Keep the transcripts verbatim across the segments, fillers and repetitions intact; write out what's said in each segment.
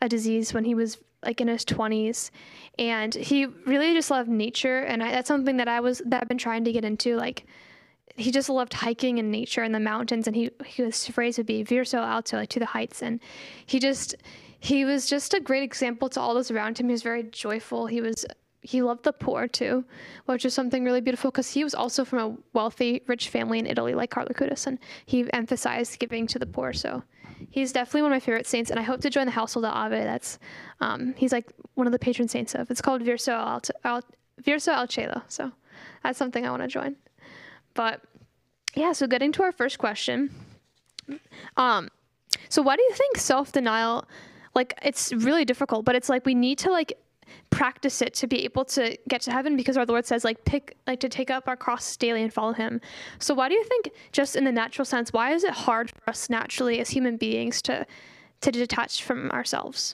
a disease when he was like in his twenties, and he really just loved nature. And I, that's something that I was that I've been trying to get into. Like, he just loved hiking in nature in the mountains, and he his phrase would be "Verso alto," like to the heights. And he just he was just a great example to all those around him. He was very joyful. He was he loved the poor too, which is something really beautiful, because he was also from a wealthy, rich family in Italy, like Carlo Acutis, and he emphasized giving to the poor. So he's definitely one of my favorite saints, and I hope to join the household of Ave. That's um, he's like one of the patron saints of. It's called Verso al, al Verso al Cielo. So that's something I want to join. But yeah, so getting to our first question. Um, so why do you think self-denial, like, it's really difficult, but it's like we need to like practice it to be able to get to heaven, because our Lord says like pick like to take up our cross daily and follow him. So why do you think, just in the natural sense, why is it hard for us naturally as human beings to to detach from ourselves?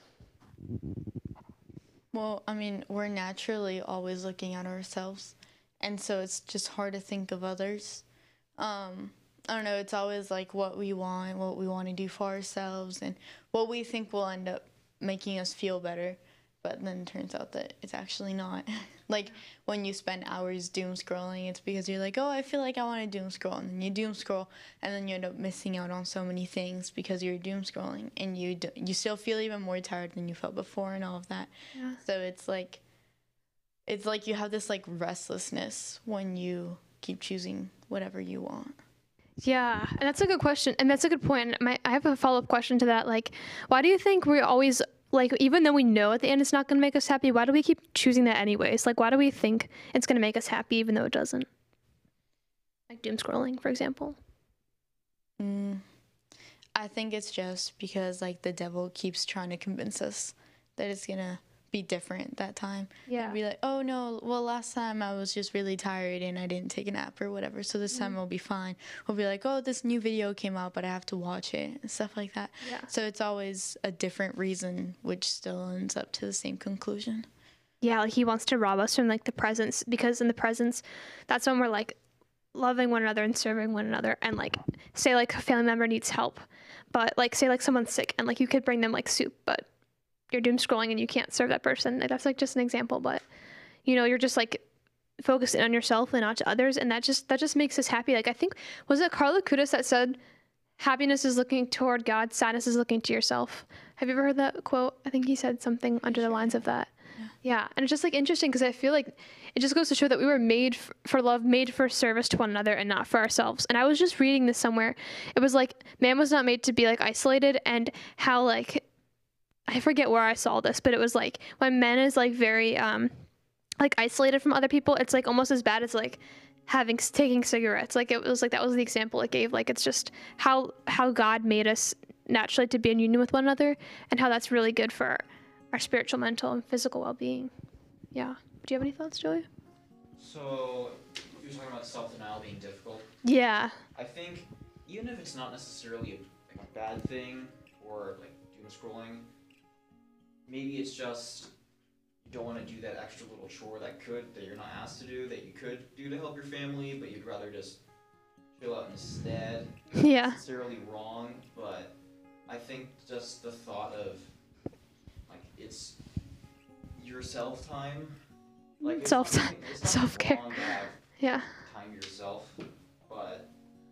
Well, I mean, we're naturally always looking at ourselves, and so it's just hard to think of others. Um, I don't know, it's always like what we want, what we want to do for ourselves, and what we think will end up making us feel better. But then it turns out that it's actually not. Like, when you spend hours doom scrolling, it's because you're like, oh, I feel like I want to doom scroll. And then you doom scroll, and then you end up missing out on so many things because you're doom scrolling. And you do, you still feel even more tired than you felt before and all of that. Yeah. So it's like, it's like you have this, like, restlessness when you keep choosing whatever you want. Yeah, and that's a good question. And that's a good point. My, I have a follow-up question to that. Like, why do you think we always... like, even though we know at the end it's not going to make us happy, why do we keep choosing that anyways? Like, why do we think it's going to make us happy even though it doesn't? Like doom scrolling, for example. Mm, I think it's just because, like, the devil keeps trying to convince us that it's going to be different that time. Yeah. And be like, oh, no, well, last time I was just really tired and I didn't take a nap or whatever, so this mm-hmm. time I'll be fine. We'll be like, oh, this new video came out, but I have to watch it and stuff like that. Yeah. So it's always a different reason, which still ends up to the same conclusion. Yeah, like he wants to rob us from, like, the presence, because in the presence, that's when we're, like, loving one another and serving one another. And, like, say, like, a family member needs help, but, like, say, like, someone's sick, and, like, you could bring them, like, soup, but you're doom scrolling and you can't serve that person. That's like just an example, but you know, you're just like focusing on yourself and not to others, and that just that just makes us happy. Like, I think, was it Carlo Acutis that said happiness is looking toward God, sadness is looking to yourself? Have you ever heard that quote? I think he said something under the lines of that. Yeah, yeah. And it's just like interesting, because I feel like it just goes to show that we were made f- for love, made for service to one another, and not for ourselves. And I was just reading this somewhere. It was like man was not made to be like isolated, and how like I forget where I saw this, but it was like when men is like very um like isolated from other people, it's like almost as bad as like having taking cigarettes. Like, it was like that was the example it gave. Like, it's just how how God made us naturally to be in union with one another, and how that's really good for our, our spiritual, mental, and physical well-being. Yeah. Do you have any thoughts, Joey? So you're talking about self-denial being difficult. Yeah. I think even if it's not necessarily a, like a bad thing or like doom scrolling, maybe it's just you don't want to do that extra little chore that could that you're not asked to do, that you could do to help your family, but you'd rather just chill out instead. It's yeah. not necessarily wrong, but I think just the thought of like it's your self time, like it's self not, it's not self care. Wrong to have yeah. time to yourself, but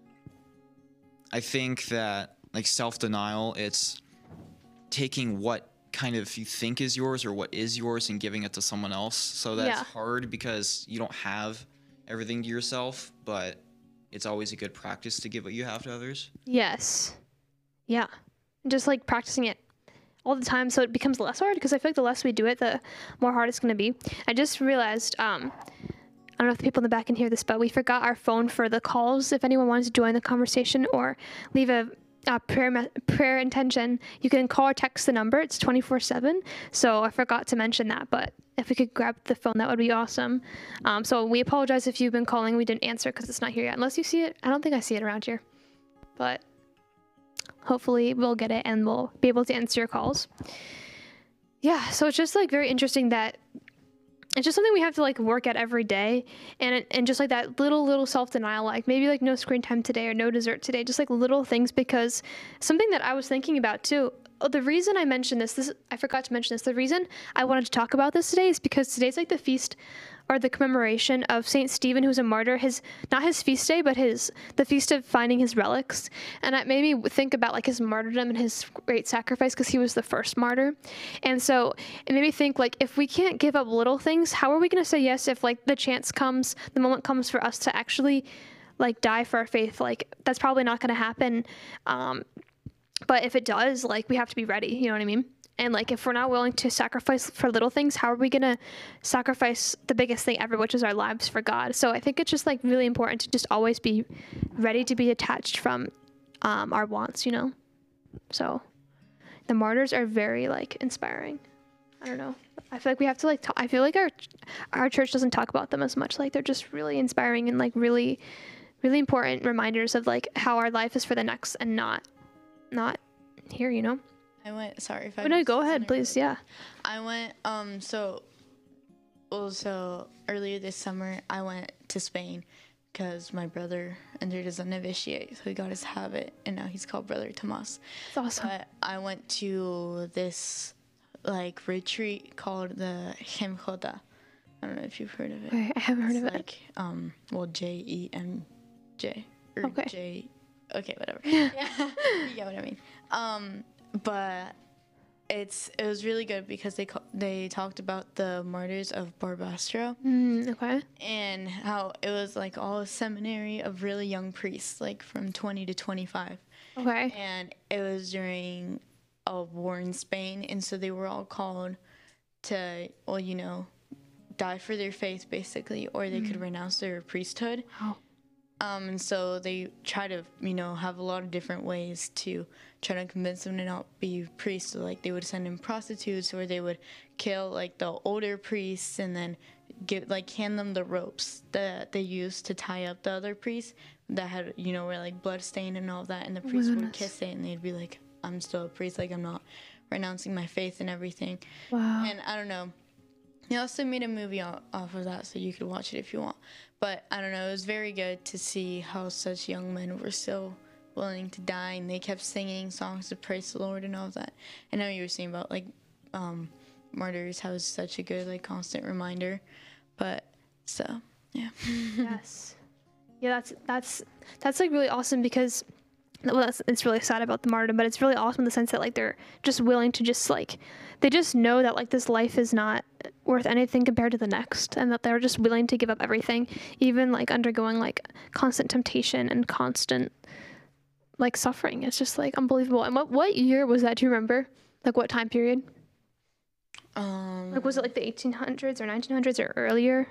I think that like self-denial, it's taking what kind of you think is yours or what is yours and giving it to someone else. So that's yeah. hard because you don't have everything to yourself, but it's always a good practice to give what you have to others. Yes. Yeah. Just like practicing it all the time, so it becomes less hard, because I feel like the less we do it, the more hard it's going to be. I just realized, um, I don't know if the people in the back can hear this, but we forgot our phone for the calls. If anyone wants to join the conversation or leave a Uh, prayer me- prayer intention, you can call or text the number. It's twenty-four seven. So I forgot to mention that, but if we could grab the phone, that would be awesome. Um, so we apologize if you've been calling, we didn't answer because it's not here yet. Unless you see it. I don't think I see it around here. But hopefully we'll get it and we'll be able to answer your calls. Yeah, so it's just like very interesting that it's just something we have to like work at every day, and it, and just like that little little self-denial, like maybe like no screen time today or no dessert today, just like little things. Because something that I was thinking about too, oh, the reason I mentioned this, this I forgot to mention this. The reason I wanted to talk about this today is because today's like the feast or the commemoration of Saint Stephen, who's a martyr. His not his feast day, but his the feast of finding his relics, and it made me think about like his martyrdom and his great sacrifice because he was the first martyr. And so it made me think like if we can't give up little things, how are we going to say yes if like the chance comes, the moment comes for us to actually like die for our faith? Like that's probably not going to happen. Um, but if it does, like we have to be ready. You know what I mean? And like, if we're not willing to sacrifice for little things, how are we going to sacrifice the biggest thing ever, which is our lives for God? So I think it's just like really important to just always be ready to be detached from um, our wants, you know? So the martyrs are very like inspiring. I don't know. I feel like we have to like, talk, I feel like our, our church doesn't talk about them as much. Like they're just really inspiring and like really, really important reminders of like how our life is for the next and not, not here, you know? I went, sorry if I Oh, no, missed go ahead, something. please. Yeah. I went, um, so, also earlier this summer, I went to Spain because my brother entered as a novitiate, so he got his habit, and now he's called Brother Tomas. It's awesome. But I went to this, like, retreat called the Gemjota. I don't know if you've heard of it. Okay, I haven't heard It's of it. like, um, well, J E M J, or Okay. J, okay, whatever. Yeah, you get what I mean. Um, but it's it was really good because they ca- they talked about the martyrs of Barbastro Mm, okay. and how it was like all a seminary of really young priests, like from twenty to twenty-five, Okay. and it was during a war in Spain, and so they were all called to, well, you know, die for their faith basically, or they could renounce their priesthood. Wow. Um, and so they try to, you know, have a lot of different ways to try to convince them to not be priests. So, like, they would send in prostitutes, or they would kill, like, the older priests and then give, like, hand them the ropes that they used to tie up the other priests that had, you know, were, like, bloodstained and all of that. And the priests would goodness. kiss it, and they'd be like, I'm still a priest. Like, I'm not renouncing my faith and everything. Wow. And I don't know. They also made a movie o- off of that, so you could watch it if you want. But I don't know, it was very good to see how such young men were still willing to die, and they kept singing songs to praise the Lord and all of that. I know you were saying about like um, martyrs, how it's such a good like constant reminder. But so yeah. Yes. Yeah, that's that's that's like really awesome because well, that's, it's really sad about the martyrdom, but it's really awesome in the sense that like they're just willing to just like they just know that like this life is not worth anything compared to the next, and that they're just willing to give up everything, even like undergoing like constant temptation and constant like suffering. It's just like unbelievable. And what what year was that? Do you remember? Like what time period? Um, Like was it like the eighteen hundreds or nineteen hundreds or earlier?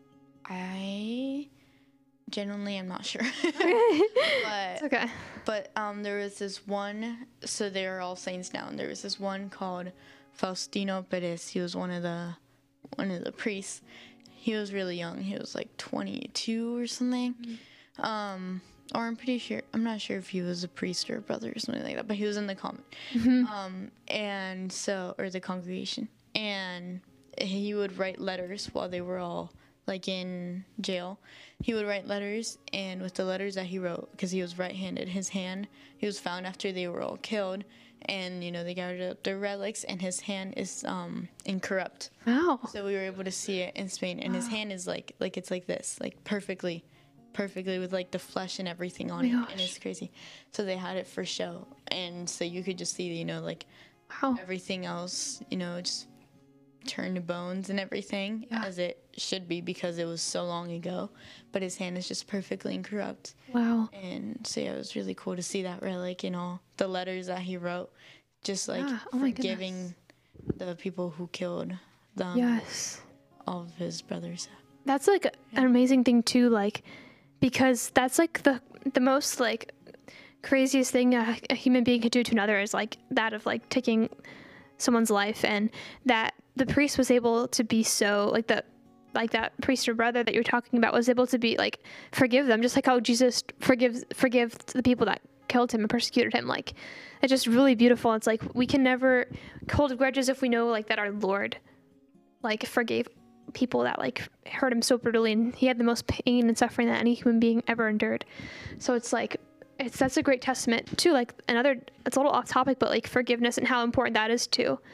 I genuinely am not sure. It's but okay. but um, there was this one. So they are all saints now, and there was this one called Faustino Perez. He was one of the one of the priests. He was really young. He was like twenty-two or something. Mm-hmm. Um, or I'm pretty sure. I'm not sure if he was a priest or a brother or something like that. But he was in the convent. Mm-hmm. Um, and so or the congregation, and he would write letters while they were all like in jail. He would write letters, and with the letters that he wrote, because he was right-handed, his hand, he was found after they were all killed, and you know they gathered up their relics, and his hand is um incorrupt. Wow. So we were able to see it in Spain, and his hand is like like it's like this, like perfectly, perfectly with like the flesh and everything on my it, gosh. and it's crazy. So they had it for show, and so you could just see, you know, like Wow. everything else, you know, just turn to bones and everything, Yeah. as it should be because it was so long ago. But his hand is just perfectly incorrupt. Wow. And so yeah, it was really cool to see that relic and all the letters that he wrote, just like Yeah. Oh my forgiving the people who killed them, Yes. all of his brothers. That's like an amazing thing too, like because that's like the the most like craziest thing a, a human being could do to another is like that of like taking someone's life, and that the priest was able to be so like the like that priest or brother that you're talking about was able to be like forgive them, just like how Jesus forgives forgive the people that killed him and persecuted him. Like it's just really beautiful. It's like we can never hold grudges if we know like that our Lord like forgave people that like hurt him so brutally, and he had the most pain and suffering that any human being ever endured. So it's like it's that's a great testament to like another. It's a little off topic, but like forgiveness and how important that is too.